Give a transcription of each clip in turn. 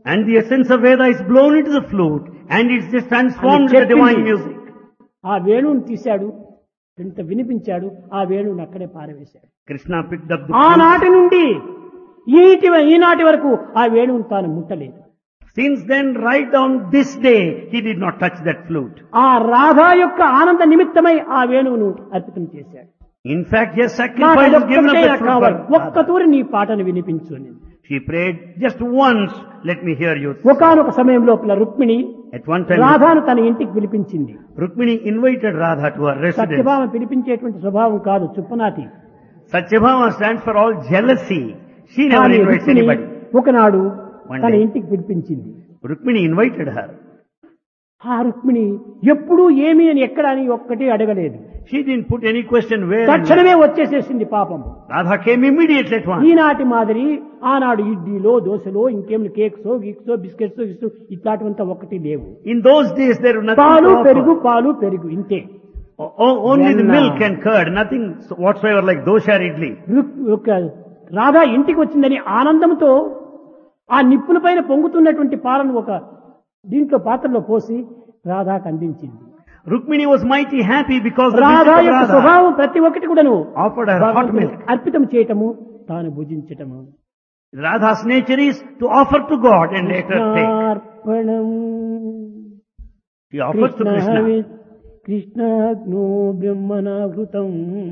And the essence of Veda is blown into the flute and it's just transformed into divine music. ఆ వేణువుని తీశాడు, ఇంత వినిపించాడు, ఆ వేణువుని అక్కడే పారవేశాడు. Krishna picked up the ఆనాటి flute. నుండి ఈనాటి వరకు ఆ వేణువుని తాను ముట్టలేదు. Since then, right down this day, he did not touch that flute. ఆ రాధా యొక్క ఆనంద నిమిత్తమై ఆ వేణువును అర్పితం చేశాడు. In fact, yes, నాకు sacrifice was given up అదొక్కటే that కావాలి, flute. ఒక్క తూరి నీ పాటను వినిపించు అని. She prayed just once, let me hear you. ఒకానొక సమయం లోపల రుక్మిణి At one time, రాధాను తన ఇంటికి పిలిపించింది. Rukmini invited Radha to her residence. Satyabhama పిలిపించేటువంటి స్వభావం కాదు, చుప్పనాతి. Satyabhama stands for all jealousy. She never కానీ invites రుక్మిణి anybody. ఒకనాడు One తన day. ఇంటికి పిలిపించింది. Rukmini invited her. ఆ రుక్మిణి ఎప్పుడూ ఏమి అని ఎక్కడ అని ఒక్కటి అడగలేదు. She didn't put any question where. and తక్షణమే వచ్చేసేసింది పాపం. Radha came immediately at once. ఈనాటి మాదిరి ఆనాడు ఇడ్లీలో దోశలో ఇంకేమి కేక్సో గీక్సో బిస్కెట్స్ ఇట్లాంటివంతా ఒకటి లేవు. In those days there was nothing పాలు to offer. పెరుగు పాలు పెరుగు ఇంతే. Only the Then, milk and curd, nothing whatsoever like dosha or idli. ఒక రాధా ఇంటికి వచ్చిందని ఆనందంతో ఆ నిప్పుల పైన పొంగుతున్నటువంటి పాలను ఒక దీంట్లో పాత్రలో పోసి రాధాకు అందించింది. Rukmini was mighty happy because the Radha visit of యొక్క Radha స్వభావం ప్రతి ఒక్కటి కూడాను offered her hot భగవంతునికి milk. అర్పితం చేయటము, తాను భుజించటము. Radha's nature is to offer to God and later take. కృష్ణార్పణం She offers to Krishna. కృష్ణాగ్నో బ్రహ్మణాహృతం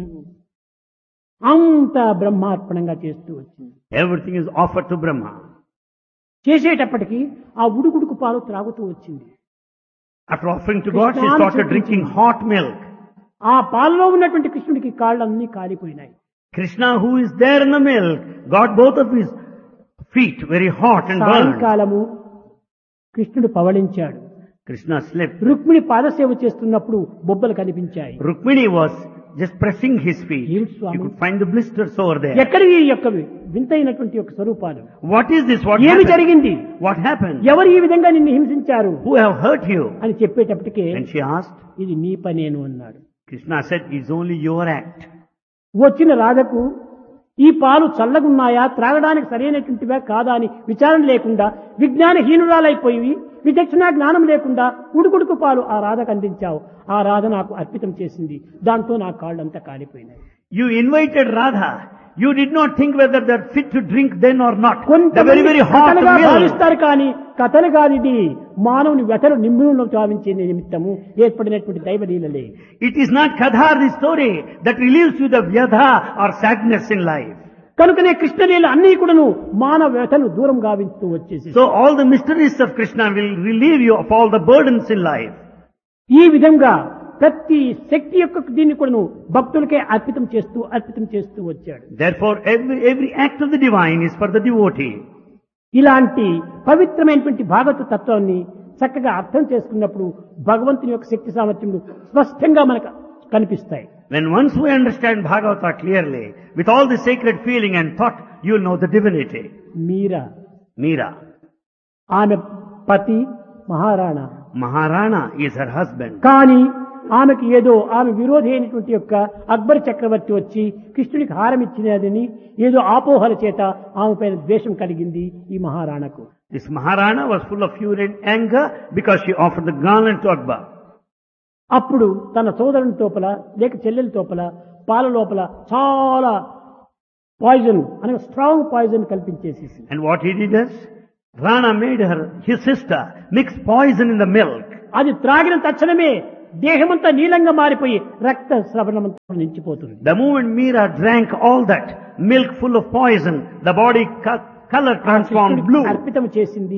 అంత బ్రహ్మార్పణంగా చేస్తూ వచ్చింది. Everything is offered to Brahma. చేసేటప్పటికి ఆ ఉడుకుడుకు పాలు త్రాగుతూ వచ్చింది. After offering to God, she Krishna started drinking hot milk. ఆ పాలలో ఉన్నటువంటి కృష్ణుడికి కాళ్ళన్నీ కాలిపోయినాయి. Krishna, who is there in the milk, got both of his feet very hot and burned. సాయంకాలము కృష్ణుడు పవళించాడు. Krishna slept. రుక్మిణి పాదసేవ చేస్తున్నప్పుడు బొబ్బలు కనిపించాయి. Rukmini was just pressing his feet. Yes, You Swami. could find the blisters over there. ఎక్కడివి ఈ యొక్క వింతైనటువంటి యొక్క స్వరూపాలు? What is this? What ఏమి happened? జరిగింది? What happened? ఎవరు ఈ విధంగా నిన్ను హింసించారు Who have hurt you? అని చెప్పేటప్పటికే And she asked. ఇది నీ పనేను అన్నాడు. Krishna said, it's only your act. వచ్చిన రాధకు ఈ పాలు చల్లగున్నాయా, త్రాగడానికి సరైనటువంటివా కాదా అని విచారణ లేకుండా విజ్ఞానహీనురాలైపోయి విచక్షణ జ్ఞానం లేకుండా ఉడుకుడుకు పాలు ఆ రాధకు అందించావు. ఆ రాధ నాకు అర్పితం చేసింది, దాంతో నా కాళ్ళంతా కాలిపోయినాయి. You invited Radha. You did not think whether they're fit to drink then or not. The very, very hot కథలుగా milk. భావిస్తారు కానీ కథలు కాదు, ఇది మానవుని వ్యతలు నిమ్ములను చావించే నిమిత్తము ఏర్పడినటువంటి దైవలీలలే. It is not Kadha, the story, that relieves you the vyadha or sadness in life. కనుకనే కృష్ణలీల అన్ని కూడాను మానవ వ్యతలు దూరం గావిస్తూ వచ్చేసి So all the mysteries of Krishna will relieve you of all the burdens in life. ఈ విధంగా ప్రతి శక్తి యొక్క దీన్ని కూడాను భక్తులకే అర్పితం చేస్తూ వచ్చాడు. Therefore every act of the divine is for the devotee. ఇలాంటి పవిత్రమైనటువంటి భాగవత తత్వాన్ని చక్కగా అర్థం చేసుకున్నప్పుడు భగవంతుని యొక్క శక్తి సామర్థ్యములు స్పష్టంగా మనకు కనిపిస్తాయి. When once we understand Bhagavata clearly, with all the sacred feeling and thought, you will know the divinity. Meera. ఆమె పతి Maharana. Maharana is her husband. కానీ ఆమెకి ఏదో ఆమె విరోధి అయినటువంటి యొక్క అక్బర్ చక్రవర్తి వచ్చి కృష్ణుడికి హారం ఇచ్చినదని ఏదో ఆపోహల చేత ఆమె పైన ద్వేషం కలిగింది ఈ మహారాణకు. This Maharana was full of fury and anger because she offered the garland to Akbar. అప్పుడు తన సోదరుని తోపల లేక చెల్లెల తోపల పాల లోపల చాలా పాయిజన్ అనగా strong poison కల్పించేసేసి, And what he did is, Rana made his sister, mix poison in the milk. అది త్రాగిన తక్షణమే దేహమంతా నీలంగా మారిపోయి రక్త స్రవణమంతా నిలిచిపోతుంది. The moment Meera drank all that milk full of poison, the body color transformed blue. అర్పితం చేసింది,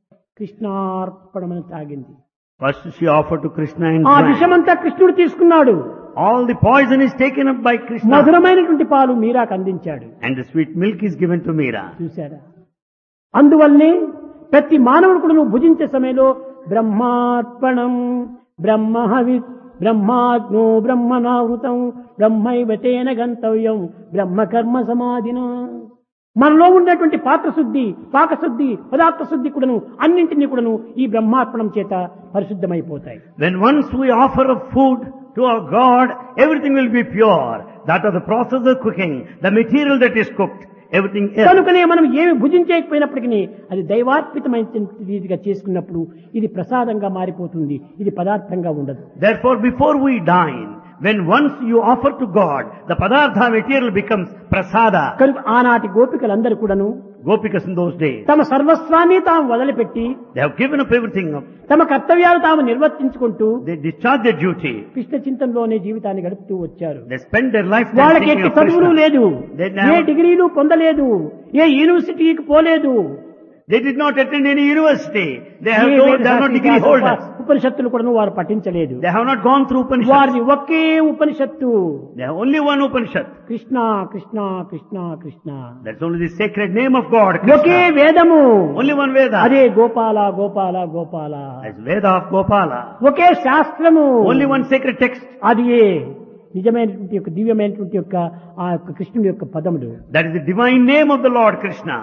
కృష్ణార్పణమని తాగింది. First she offered to Krishna and ఆ drank. విషమంతా కృష్ణుడు తీసుకున్నాడు. All the poison is taken up by Krishna. మధురమైనటువంటి పాలు మీరాకు అందించాడు. And the sweet milk is given to Meera. చూశారా? అందువల్లనే ప్రతి మానవుడు కూడా నువ్వు భుజించే సమయంలో బ్రహ్మార్పణం బ్రహ్మహవి బ్రహ్మాగ్నో బ్రహ్మనావృతం బ్రహ్మైవతేన గంతవ్యం బ్రహ్మకర్మ సమాధిన. మనలో ఉన్నటువంటి పాత్రశుద్ధి, పాకశుద్ధి, పదార్థ శుద్ధి కూడాను అన్నింటినీ కూడాను ఈ బ్రహ్మార్పణం చేత పరిశుద్ధమైపోతాయి. When once we offer a food to our God, everything will be pure. That of the process of cooking, the material that is cooked, everything else. కనుకనే మనం ఏమి భుజించకపోయినప్పటికీ అది దైవార్పితమైన రీతిగా చేసుకున్నప్పుడు ఇది ప్రసాదంగా మారిపోతుంది, ఇది పదార్థంగా ఉండదు. Therefore, before we dine, when once you offer to God, the padartha material becomes prasada. కనుక ఆనాటి గోపికలందరూ కూడాను Gopikas in those days, తమ సర్వస్వాన్ని తాము వదిలిపెట్టి they have given up everything up. తమ కర్తవ్యాలు తాము నిర్వర్తించుకుంటూ They discharge their duty. Krishna చింతనలోనే జీవితాన్ని గడుపుతూ వచ్చారు. They spend their lifetime వాళ్ళకి thinking ఎట్టి of చదువులు Krishna. లేదు, They ఏ never- డిగ్రీలు పొందలేదు, ఏ యూనివర్సిటీకి పోలేదు, They did not attend any university. They A are not degree holders. ఉపనిషత్తులు కూడా వారు పఠించలేదు. They have not gone through Upanishads. వారిది ఒకే ఉపనిషత్తు, They have only one Upanishad. Krishna Krishna Krishna Krishna. That's only the sacred name of God, okay Krishna. వేదము, Only one Veda. అదే Gopala Gopala Gopala. That's Veda of Gopala. ఒకే శాస్త్రము, Only one sacred text. అది నిజమైనటువంటి యొక్క దివ్యమైనటువంటి యొక్క ఆ యొక్క కృష్ణుడి యొక్క పదములు. That is the divine name of the Lord Krishna.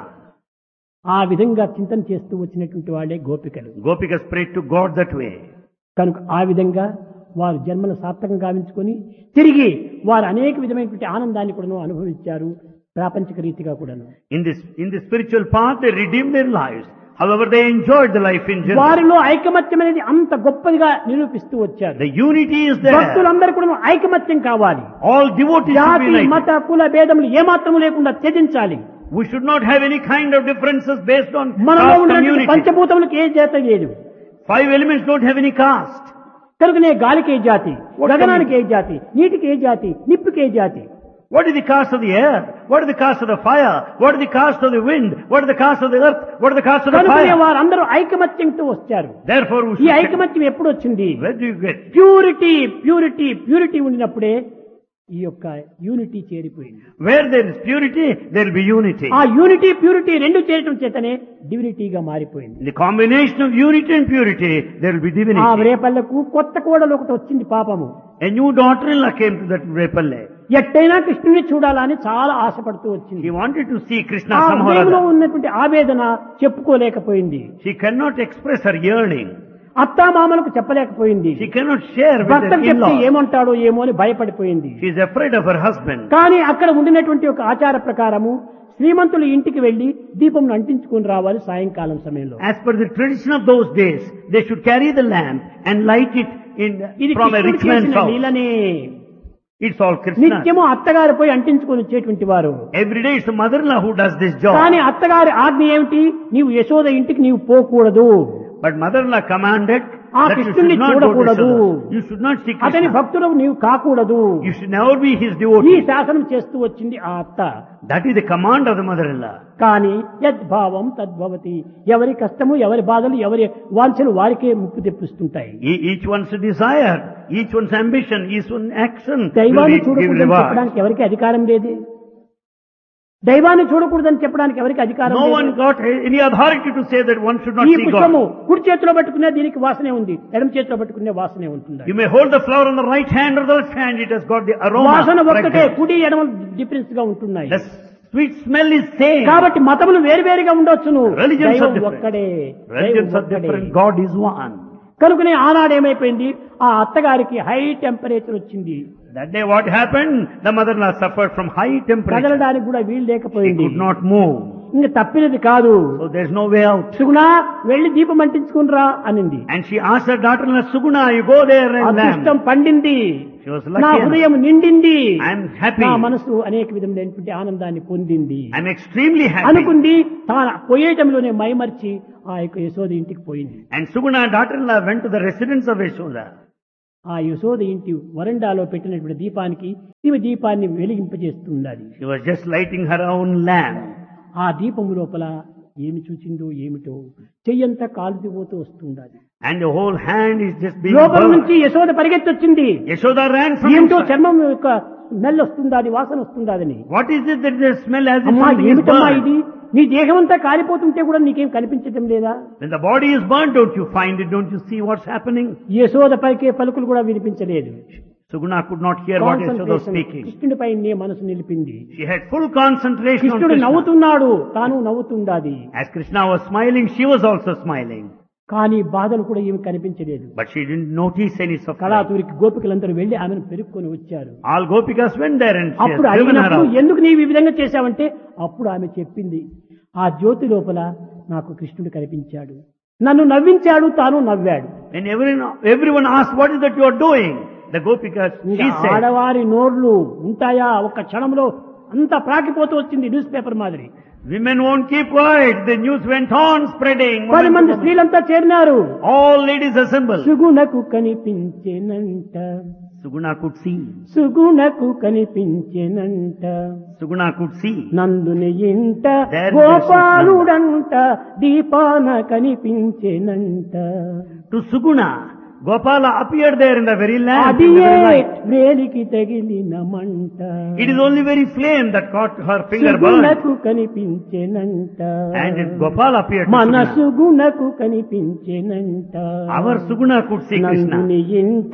ఆ విధంగా చింతన చేస్తూ వచ్చినటువంటి వాళ్ళే గోపికలు. Gopikas prayed to God that way. కనుక ఆ విధంగా వారు జన్మను సార్థకంగా గావించుకొని తిరిగి వారు అనేక విధమైనటువంటి ఆనందాన్ని కూడా అనుభవించారు, ప్రాపంచిక రీతిగా కూడాను. In the spiritual path, they redeemed their lives. However, they enjoyed the life in general. వారిలో ఐకమత్యం అనేది అంత గొప్పదిగా నిరూపిస్తూ వచ్చారు. The unity is there. భక్తులందరూ కూడా ఐకమత్యం కావాలి. All devotees should జాతి be united. మత కుల భేదములు ఏమాత్రము లేకుండా త్యజించాలి. We should not have any kind of differences based on మనలో caste ఉన్నటువంటి community. పంచభూతములకు ఏ జాత లేదు. 5 elements don't have any caste. కనుకనే గాలికి ఏ జాతి, గగనానికి ఏ జాతి, నీటికి ఏ జాతి, నిప్పుకి ఏ జాతి. What is the caste of the air? What is the caste of the fire? What is the caste of the wind? What is the caste of the earth? What is the caste of the కనుకనే fire? వారందరూ ఐకమత్యంతో వచ్చారు. Therefore, we ఈ should ఐకమత్యం ఎప్పుడు వచ్చింది? where do you get? Purity purity purity ఉండినప్పుడే ఈ యొక్క unity చేరిపోయింది. Where there is purity, there will be unity. ఆ యూనిటీ ప్యూరిటీ రెండు చేరటం చేతనే డివినిటీగా మారిపోయింది. The combination of unity and purity, there will be ఆ divinity. రేపల్లకు కొత్త కోడలు ఒకటి వచ్చింది పాపము. A new daughter-in-law came to that Repalle. ఎట్టైనా కృష్ణుని చూడాలని చాలా ఆశపడుతూ వచ్చింది. She wanted to see Krishna ఆ somehow or హృదయంలో other. ఉన్నటువంటి ఆవేదన చెప్పుకోలేకపోయింది. She cannot express her yearning. అత్తామామలకు చెప్పలేకపోయింది. She cannot share with భర్తకు her చెప్తే in-laws. ఏమంటాడో ఏమో అని భయపడిపోయింది. She is afraid of her husband. కానీ అక్కడ ఉండినటువంటి ఒక ఆచార ప్రకారము శ్రీమంతులు ఇంటికి వెళ్లి దీపం అంటించుకుని రావాలి సాయంకాలం సమయంలో. As per the tradition of those days, they should carry the lamp and light it ఇది from a కృష్ణుడు rich man's చేసిన house. లీలనే. It's all Krishna. నిత్యము అత్తగారు పోయి అంటించుకొని వచ్చేటువంటి వారు. Every day it's the mother-in-law who does this job. కానీ అత్తగారి ఆజ్ఞ ఏమిటి? నీవు యశోద ఇంటికి నీవు పోకూడదు, But mother-in-law commanded ఆ that you కృష్ణుని should not go to చూడకూడదు, Yashoda. You should not see అతని Krishna. భక్తులకు నీవు కాకూడదు. You should never be his ఈ devotee. శాసనం చేస్తూ వచ్చింది ఆ అత్త. That is the command of the mother-in-law. కానీ యద్భావం తద్భవతి. ఎవరి కష్టము, ఎవరి బాధలు, ఎవరి వాంఛలు వారికే ముప్పు తెప్పిస్తుంటాయి. Each one's desire, each one's ambition, each one's action will దైవాన్ని give చూడకూడదని reward. చెప్పడానికి ఎవరికి అధికారం లేదు. దైవాన్ని చూడకూడదని చెప్పడానికి ఎవరికి అధికారం No one లేదు. got any authority to say that one should not ఈ see పుష్పము God. కుడి చేతిలో పట్టుకునే దీనికి వాసనే ఉంది, ఎడమ చేతిలో పట్టుకునే వాసనే ఉంటుంది. You may hold the flower on the right hand or the left hand, it has got the aroma. వాసన ఒక్కటే, fragrance. కుడి ఎడమ డిఫరెన్స్ గా ఉంటున్నాయి. The sweet smell is same. కాబట్టి మతములు వేరువేరుగా ఉండొచ్చును, Religions are దైవం different. ఒక్కడే. Religions దైవం are ఒక్కడే. different. God is one. కనుకనే ఆనాడు ఏమైపోయింది, ఆ అత్తగారికి హై టెంపరేచర్ వచ్చింది. That day what happened? The mother-in-law suffered from high temperature. కదలడానికి కూడా వీలు She లేకపోయింది. could not move. ఇంకా తప్పినది కాదు. So there's no way out. సుగుణ వెళ్లి దీపం అంటించుకునిరా అనింది. And she asked her daughter-in-law, Suguna, you go there and అదృష్టం lamp. పండింది, She was నా lucky. హృదయం నిండింది, I'm happy. నా మనసు అనేక విధమైనటువంటి ఆనందాన్ని పొందింది I'm extremely happy. అనుకుంది. తాను పోయేటంలోనే మైమర్చి ఆ యొక్క యశోద ఇంటికి పోయింది. And Suguna, daughter-in-law, went to the residence of Yashoda. ఆ యశోద ఇంటి వరండాలో పెట్టినటువంటి దీపానికి ఈమె దీపాన్ని వెలిగింపజేస్తున్నది. She was just lighting her own lamp. ఆ దీపము లోపల ఏమి చూచిందో ఏమిటో చెయ్యంతా కాలుతిపోతూ వస్తుండాలి. And the whole hand is just being లోపల burned. నుంచి యశోద పరిగెత్తొచ్చింది. Yashoda ran from ఏంటో inside. చర్మం యొక్క స్మెల్ వస్తుందాది, వాసన వస్తుందాదని. What is it that the smell as if అమ్మా something is ఏమిటమ్మా burned? ఇది? నీ దేహం అంతా కాలిపోతుంటే కూడా నీకేం కనిపించటం లేదా? When the body is burnt, don't you find it? Don't you see what's happening? Yashoda పలికే పలుకులు కూడా వినిపించలేదు. Suguna could not hear what Yashoda was concentration speaking. కృష్ణుడిపై నీ మనసు నిలిపింది. She had full concentration on కృష్ణుడు Krishna. నవ్వుతున్నాడు, తాను నవ్వుతుండాది. As Krishna was smiling, she was also smiling. కానీ బాధలు కూడా ఏమి కనిపించలేదు. But she didn't notice any suffering. కళాతూరికి గోపికలందరూ వెళ్లి ఆమెను పెరుక్కొని వచ్చారు. All Gopikas went there and she has అప్పుడు driven her అడిగినప్పుడు out. ఎందుకు నీవు ఈ విధంగా చేశావంటే అప్పుడు ఆమె చెప్పింది, ఆ జ్యోతి లోపల నాకు కృష్ణుడు కనిపించాడు, నన్ను నవ్వించాడు, తాను నవ్వాడు. When everyone asked, what is that you are doing? The Gopikas, she said, ఆడవారి నోర్లు ఉంటాయా? ఒక క్షణంలో అంతా ప్రాకిపోతూ వచ్చింది న్యూస్ పేపర్ మాదిరి. women won't keep quiet. The news went on spreading. 10 మంది స్త్రీలంతా చేరినారు. All ladies assembled. సుగుణకు కనిపించేనంట, Suguna could see. సుగుణకు కనిపించేనంట, Suguna could see. నందుని ఇంట There గోపాలుడంట, దీపాన కనిపించేనంట. To Suguna, Gopala appeared there in the very lamp. in the అదియే very light. వేలికి తగిలిన మంట, It is only very flame that caught her finger burned. సుగుణకు కనిపించేనంట, And Gopala appeared to మన Suguna. సుగుణకు కనిపించేనంట. Our Suguna could see Krishna. నందుని ఇంట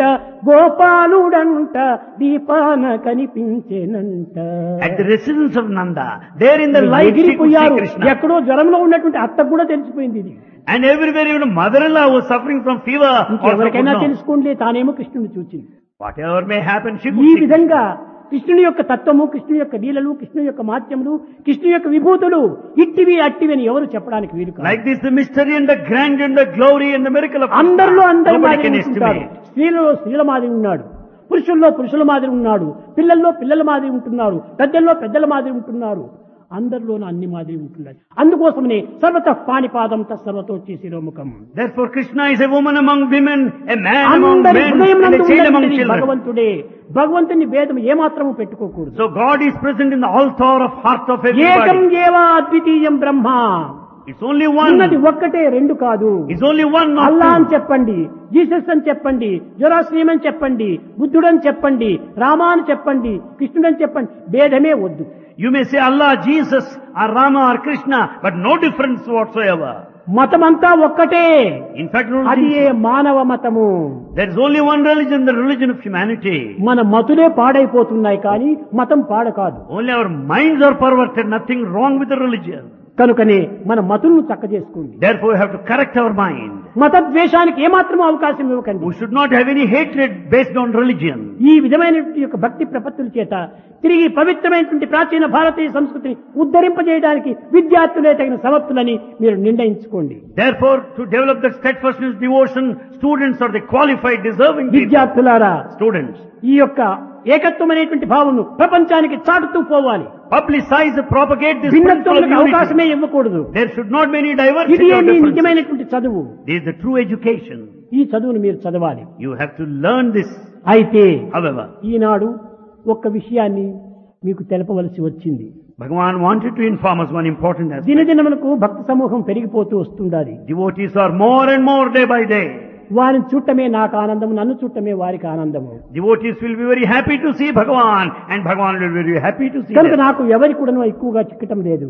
గోపాలుడంట, దీపాన కనిపించేనంట. At the residence of Nanda, there in the light she could see ఎగిరిపోయారు. Krishna. ఎక్కడో జ్వరంలో ఉన్నటువంటి అత్తకు కూడా తెలిసిపోయింది ఇది. And everywhere even mother-in-law was suffering from fever. also could ఎవరికైనా know. తెలుసుకోండి, తానేమో కృష్ణుని చూచింది. Whatever may happen, she ఈ could see. విధంగా కృష్ణుని యొక్క తత్వము, కృష్ణుని యొక్క లీలలు, కృష్ణుని యొక్క మాత్యములు, కృష్ణుని యొక్క విభూతులు ఇట్టివి అట్టివి అని ఎవరు చెప్పడానికి వీలు కాదు. Like this, the mystery and the grandeur and the glory and the miracle of అందరిలో Krishna, అందరి nobody మాదిరి can ఉంటుంటారు. estimate. స్త్రీలలో స్త్రీల మాదిరి ఉన్నాడు, పురుషుల్లో పురుషుల మాదిరి ఉన్నాడు, పిల్లల్లో పిల్లల మాదిరి ఉంటున్నారు, పెద్దల్లో పెద్దల మాదిరి ఉంటున్నారు. అందరిలోనూ అన్ని మాదిరి ఉంటున్నారు. అందుకోసమనే సర్వత పాణిపాదం తత్సర్వతో శిరోముఖం. Therefore, Krishna is a woman among women, a man among అందరి men, హృదయం and a child among children. భగవంతుడే. భగవంతుని భేదం ఏమాత్రము పెట్టుకోకూడదు. So God is present in the altar of heart of ఏకం everybody. ఏవ అద్వితీయం బ్రహ్మ. It's only one. ఉన్నది ఒక్కటే, రెండు కాదు. It's only one, not అల్లా అని two. చెప్పండి, జీసస్ అని చెప్పండి, జొరాస్ట్రియం అని చెప్పండి, బుద్ధుడని చెప్పండి, రామా అని చెప్పండి, కృష్ణుడని చెప్పండి, భేదమే వద్దు. You may say Allah, Jesus, or Rama, or Krishna, but no difference whatsoever. మతమంతా ఒక్కటే. In fact, అది ఏ మానవ మతము. there is only one religion, the religion of humanity. మన మతులే పాడైపోతున్నాయి కానీ మతం పాడ కాదు. Only our minds are perverted, nothing wrong with the religion. కనుకనే మన మతులను చక్క చేసుకోండి. Therefore, we have to correct our mind. మత ద్వేషానికి ఏమాత్రం అవకాశం ఇవ్వకండి. We should not have any hatred based on religion. ఈ విధమైనటువంటి యొక్క భక్తి ప్రపత్తుల చేత తిరిగి పవిత్రమైనటువంటి ప్రాచీన భారతీయ సంస్కృతిని ఉద్ధరింపజేయడానికి విద్యార్థులే తగిన సమర్థులని మీరు నిర్ణయించుకోండి. Therefore, to develop that steadfastness, devotion, students are the qualified, deserving people. విద్యార్థులారా, Students, ఈ యొక్క ఏకత్వమైనటువంటి భావము ప్రపంచానికి చాటుతూ పోవాలి. publicize, propagate this principle of భిన్నత్వాలకు unity. అవకాశమే ఇవ్వకూడదు. There should not be any ఇది diversity or మీ differences. నిజమైనటువంటి చదువు. This is the true education. ఈ చదువును మీరు చదవాలి. You have to learn this. అయితే However, ఈనాడు ఒక్క విషయాన్ని మీకు తెలపవలసి వచ్చింది. Bhagavan wanted to inform us one important aspect. దినదినములకు భక్త సమూహం పెరిగిపోతూ వస్తుండాలి. Devotees are more and more day by day. వారిని చూడటమే నాకు ఆనందం, నన్ను చూడటమే వారికి ఆనందము. Devotees will be very happy to see Bhagavan, and Bhagavan will be very happy to see కనుక them. నాకు ఎవరి కూడాను ఎక్కువగా చిక్కటం లేదు.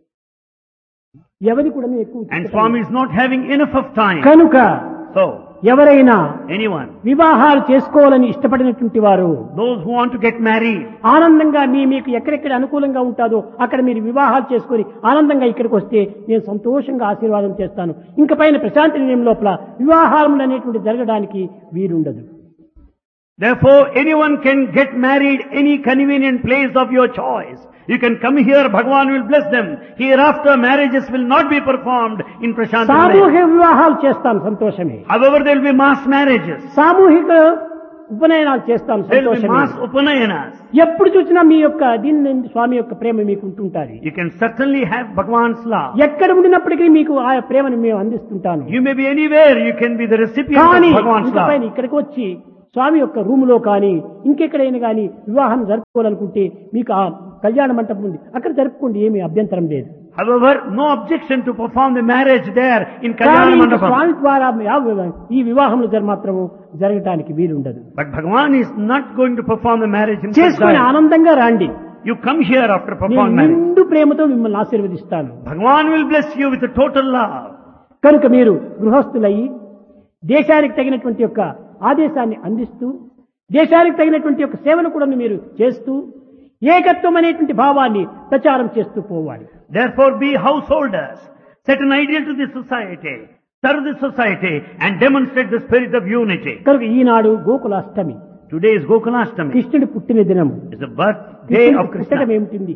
ఎవరి కూడాను ఎక్కువ And చిక్కటం Swami లేదు. is not having enough of time. కనుక So, ఎవరైనా anyone, వివాహాలు చేసుకోవాలని ఇష్టపడినటువంటి వారు those who want to get married, ఆనందంగా మీకు ఎక్కడెక్కడ అనుకూలంగా ఉంటాదో అక్కడ మీరు వివాహాలు చేసుకొని ఆనందంగా ఇక్కడికి వస్తే నేను సంతోషంగా ఆశీర్వాదం చేస్తాను. ఇంక పైన ప్రశాంతి నిలయం లోపల వివాహాలు అనేటువంటి జరగడానికి వీలుండదు. therefore anyone can get married any convenient place of your choice. You can come here, Bhagavan will bless them. Hereafter marriages will not be performed in Prashanti సామూహిక Nilayam. వివాహాలు చేస్తాం, సంతోషమే. However, there will be mass marriages. సామూహిక ఉపనయనాలు చేస్తాం, There will be సంతోషమే. mass upanayanas. ఎప్పుడు చూసినా మీ యొక్క దీని స్వామి యొక్క ప్రేమ మీకు ఉంటుంటారు. You can certainly have Bhagavan's love. ఎక్కడ ఉండినప్పటికీ మీకు ఆ ప్రేమను మేము అందిస్తుంటాను. You may be anywhere, you can be the recipient కానీ of Bhagavan's ఇంక పైన love. ఇక్కడికి వచ్చి స్వామి యొక్క రూములో కానీ ఇంకెక్కడైనా కానీ వివాహం జరుపుకోవాలనుకుంటే మీకు ఆ కళ్యాణ మంటపం ఉంది, అక్కడ జరుపుకోండి, ఏమీ అభ్యంతరం లేదు. However, no objection to perform the marriage there in కానీ Kalyana ఇంక Mandapam. స్వామి ద్వారా ఈ వివాహములు మాత్రము జరగటానికి వీలుండదు. But Bhagavan is not going to perform the marriage in చేసుకుని Kalyana. ఆనందంగా రండి. You come here after నేను performing marriage. నిండు ప్రేమతో మిమ్మల్ని ఆశీర్వదిస్తాను. Bhagavan will bless you with a total love. కనుక మీరు గృహస్థులయ్యి దేశానికి తగినటువంటి యొక్క ఆదేశాన్ని అందిస్తూ దేశానికి తగినటువంటి యొక్క సేవను కూడా మీరు చేస్తూ ఏకత్వం అనేటువంటి భావాన్ని ప్రచారం చేస్తూ పోవాలి. Therefore, be householders. Set an ideal to the society. Serve the society and demonstrate the spirit of unity. కనుక ఈనాడు గోకులాష్టమి, Today is Gokulashtami. కృష్ణుడి పుట్టిన దినం. It's the birthday of పుట్టడం Krishna. ఏమిటి?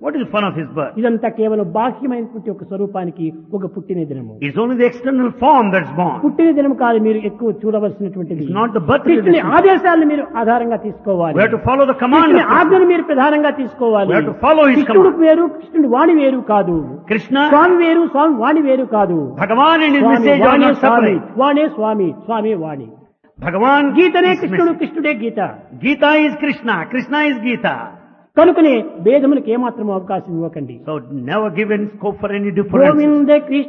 What is the fun of his birth? ఇదంతా కేవలం బాహ్యమైనటువంటి ఒక స్వరూపానికి ఒక పుట్టిన దినము. It's only the external form that's born. పుట్టిన దినం కాదు మీరు ఎక్కువ చూడవలసినటువంటిది. It's not the birth. కృష్ణుని ఆదేశాలను మీరు ఆధారంగా తీసుకోవాలి. We have to follow the command. కృష్ణుని ఆజ్ఞను మీరు ప్రధానంగా తీసుకోవాలి. We have to follow his కృష్ణుడు command. వేరు, కృష్ణుడి వాణి వేరు కాదు. Krishna, స్వామి వేరు, స్వామి వాణి వేరు కాదు. Bhagavan and his Swamy message are వాణే not Swamy, separate. వాణే Swamy, Swamy Vani. Bhagavan, గీతనే is కృష్ణుడు, message. కృష్ణుడే గీత. Gita is Krishna, Krishna is Gita. కనుకనే భేదములకు ఏమాత్రం అవకాశం ఇవ్వకండి. So never give any scope for any difference. Govinda Krishna